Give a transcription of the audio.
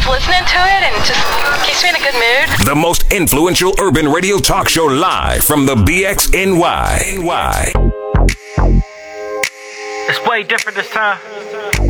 like listening to it and just keeps me in a good mood. The most influential urban radio talk show live from the BXNY. It's way different this time.